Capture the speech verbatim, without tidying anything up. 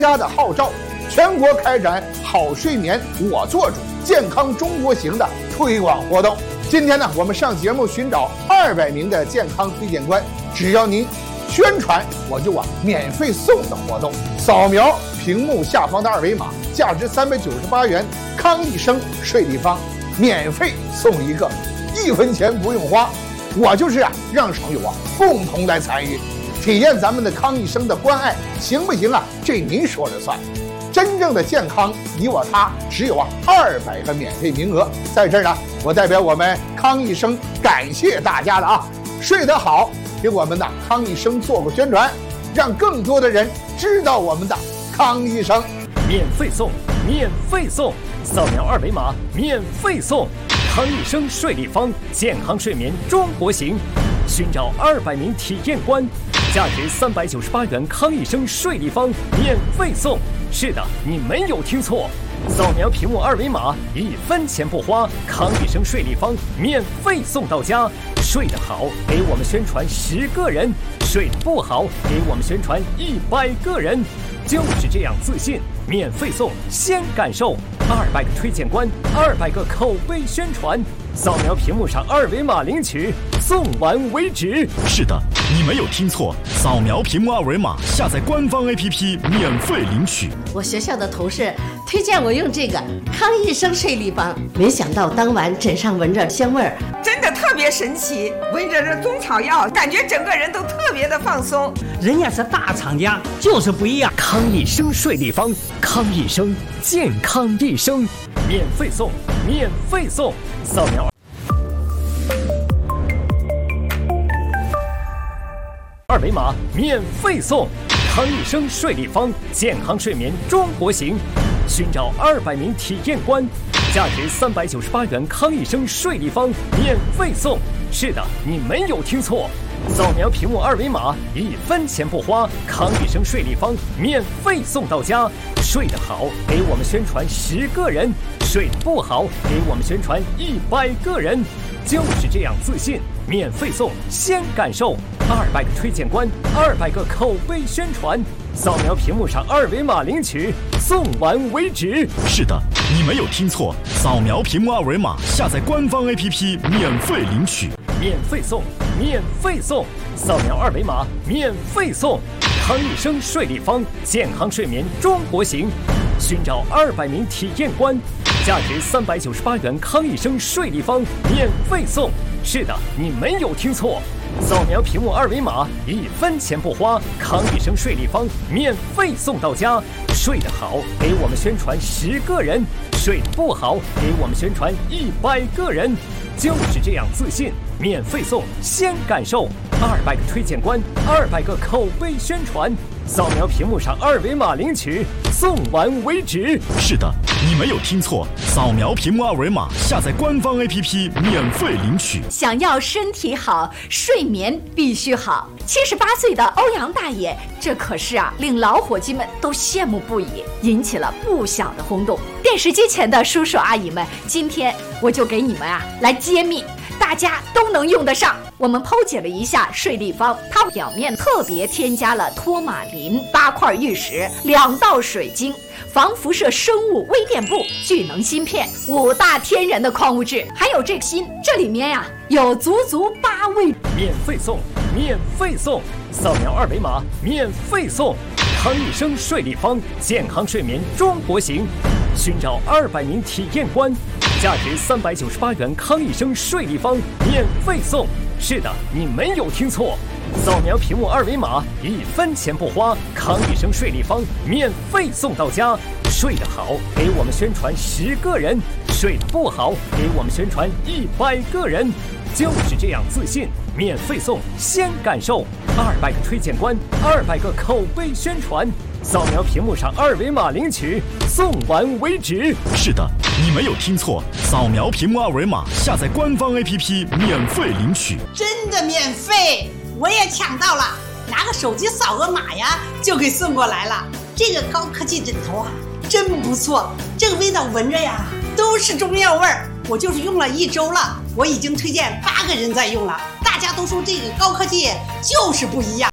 家的号召，全国开展好睡眠我做主、健康中国行的推广活动。今天呢，我们上节目寻找二百名的健康推荐官，只要您宣传，我就啊免费送的活动。扫描屏幕下方的二维码，价值三百九十八元康益生睡立方，免费送一个，一分钱不用花。我就是啊，让朋友啊共同来参与，体验咱们的康益生的关爱，行不行啊？这您说了算。真正的健康，你我他，只有啊二百个免费名额。在这儿呢，我代表我们康益生感谢大家了啊！睡得好，给我们的康益生做个宣传，让更多的人知道我们的康益生。 免费送，免费送，扫描二维码免费送。康益生睡立方，健康睡眠中国行，寻找二百名体验官，价值三百九十八元康益生睡立方免费送。是的，你没有听错，扫描屏幕二维码，一分钱不花，康益生睡立方免费送到家。睡得好，给我们宣传十个人；睡得不好，给我们宣传一百个人。就是这样自信，免费送，先感受。二百个推荐官，二百个口碑宣传，扫描屏幕上二维码领取，送完为止。 是的，你没有听错，扫描屏幕二维码，下载官方 A P P 免费领取。 我学校的同事推荐我用这个康益生睡立方，没想到当晚枕上闻着香味儿， 真的特别神奇。闻着这中草药，感觉整个人都特别的放松。 人家是大厂家，就是不一样。 康益生睡立方，康益生健康一生，免费送，免费送，扫描二维码免费送。康益生睡立方，健康睡眠中国行，寻找二百名体验官，价值三百九十八元康益生睡立方免费送。是的，你没有听错，扫描屏幕二维码，一分钱不花，康益生睡立方免费送到家。睡得好，给我们宣传十个人；睡得不好，给我们宣传一百个人。就是这样自信，免费送，先感受。二百个推荐官，二百个口碑宣传，扫描屏幕上二维码领取，送完为止。 是的，你没有听错，扫描屏幕二维码，下载官方 A P P 免费领取。 免费送，免费送，扫描二维码免费送。康益生睡立方，健康睡眠中国行，寻找二百名体验官，价值三百九十八元康益生睡立方免费送。是的，你没有听错，扫描屏幕二维码，一分钱不花，康益生睡立方免费送到家。睡得好，给我们宣传十个人；睡得不好，给我们宣传一百个人。就是这样自信，免费送，先感受。二百个推荐官，二百个口碑宣传，扫描屏幕上二维码领取，送完为止。 是的，你没有听错，扫描屏幕二维码，下载官方 A P P 免费领取。 想要身体好，睡眠必须好。七十八岁的欧阳大爷，这可是啊令老伙计们都羡慕不已，引起了不小的轰动。电视机前的叔叔阿姨们，今天我就给你们啊来揭秘，大家都能用得上。我们剖解了一下睡立方，它表面特别添加了托马林、八块玉石、两道水晶、防辐射生物微电布、聚能芯片，五大天然的矿物质，还有这个锌，这里面呀、啊、有足足八味。 免费送，免费送，扫描二维码免费送。康益生睡立方，健康睡眠中国行，寻找二百名体验官，价值三百九十八元康益生睡立方免费送。是的，你没有听错，扫描屏幕二维码，一分钱不花，康益生睡立方免费送到家。睡得好，给我们宣传十个人；睡得不好，给我们宣传一百个人。就是这样自信，免费送，先感受。二百个推荐官，二百个口碑宣传，扫描屏幕上二维码领取，送完为止。 是的，你没有听错，扫描屏幕二维码，下载官方 A P P 免费领取。 真的免费，我也抢到了，拿个手机扫个码呀，就给送过来了。这个高科技枕头啊，真不错，这个味道闻着呀，都是中药味儿。我就是用了一周了，我已经推荐八个人在用了，大家都说这个高科技就是不一样。